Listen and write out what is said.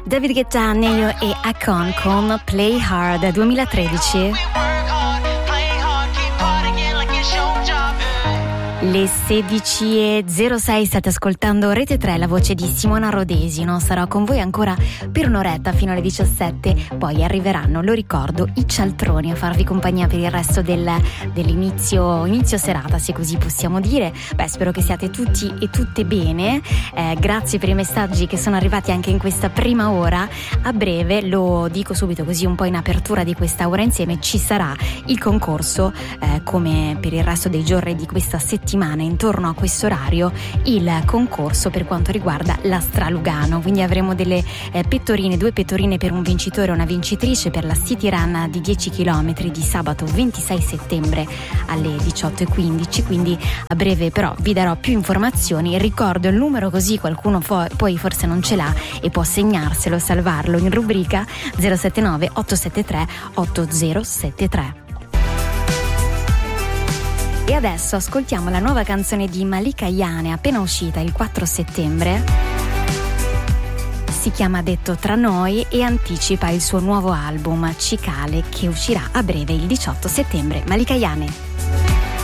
David Guetta, Neo e Akon con Play Hard 2013. Le 16:06, state ascoltando Rete 3, la voce di Simona Rodesi. Non sarò con voi ancora per un'oretta fino alle 17, poi arriveranno, lo ricordo, i cialtroni a farvi compagnia per il resto dell'inizio serata, se così possiamo dire. Spero che siate tutti e tutte bene. Grazie per i messaggi che sono arrivati anche in questa prima ora. A breve, lo dico subito così un po' in apertura di questa ora insieme, ci sarà il concorso, come per il resto dei giorni di questa settimana intorno a questo orario, il concorso per quanto riguarda la Stralugano. Quindi avremo delle pettorine, 2 pettorine per un vincitore e una vincitrice per la City Run di 10 km di sabato 26 settembre alle 18:15. Quindi a breve però vi darò più informazioni. Ricordo il numero così qualcuno poi forse non ce l'ha e può segnarselo, salvarlo in rubrica 079 873 8073. E adesso ascoltiamo la nuova canzone di Malika Ayane, appena uscita il 4 settembre. Si chiama Detto tra noi e anticipa il suo nuovo album Cicale, che uscirà a breve il 18 settembre. Malika Ayane.